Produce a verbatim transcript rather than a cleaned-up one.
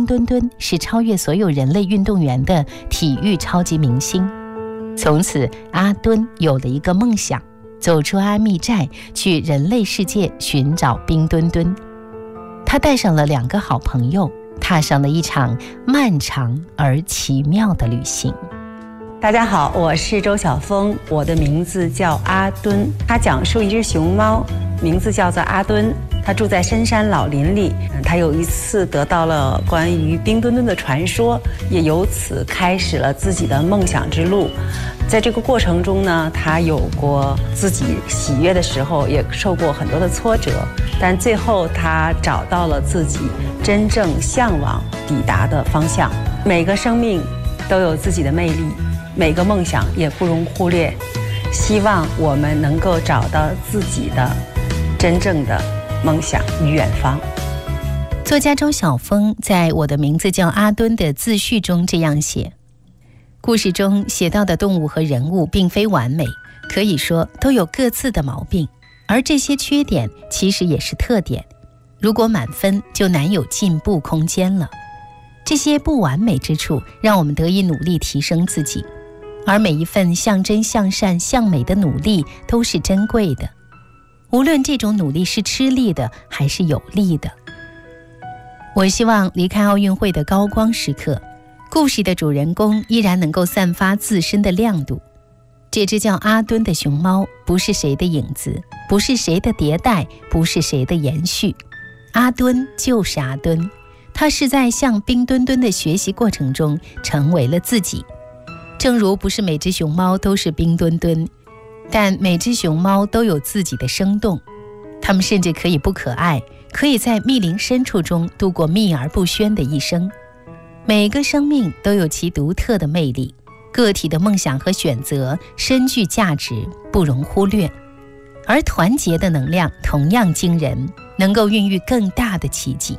墩墩是超越所有人类运动员的体育超级明星。从此，阿敦有了一个梦想，走出阿密寨，去人类世界寻找冰墩墩。他带上了两个好朋友，踏上了一场漫长而奇妙的旅行。 大家好，我是周晓峰，我的名字叫阿敦。他讲述一只熊猫，名字叫做阿敦，他住在深山老林里。他有一次得到了关于冰墩墩的传说，也由此开始了自己的梦想之路。在这个过程中呢，他有过自己喜悦的时候，也受过很多的挫折，但最后他找到了自己真正向往抵达的方向。每个生命都有自己的魅力，每个梦想也不容忽略。希望我们能够找到自己的真正的梦想与远方。 作家周晓峰在我的名字叫阿敦的自序中这样写：故事中写到的动物和人物并非完美，可以说都有各自的毛病，而这些缺点其实也是特点。如果满分，就难有进步空间了。这些不完美之处，让我们得以努力提升自己，而每一份向真向善向美的努力都是珍贵的，无论这种努力是吃力的还是有利的。我希望离开奥运会的高光时刻，故事的主人公依然能够散发自身的亮度。这只叫阿敦的熊猫，不是谁的影子，不是谁的迭代，不是谁的延续。阿敦就是阿敦，他是在向冰墩墩的学习过程中成为了自己。正如不是每只熊猫都是冰墩墩，但每只熊猫都有自己的生动。它们甚至可以不可爱，可以在密林深处中度过秘而不宣的一生。每个生命都有其独特的魅力，个体的梦想和选择深具价值，不容忽略。而团结的能量同样惊人，能够孕育更大的奇迹。